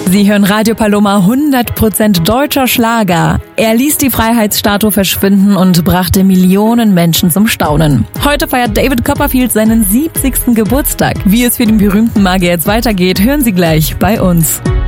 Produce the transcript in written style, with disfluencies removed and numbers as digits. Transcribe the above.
Sie hören Radio Paloma, 100% deutscher Schlager. Er ließ die Freiheitsstatue verschwinden und brachte Millionen Menschen zum Staunen. Heute feiert David Copperfield seinen 70. Geburtstag. Wie es für den berühmten Magier jetzt weitergeht, hören Sie gleich bei uns.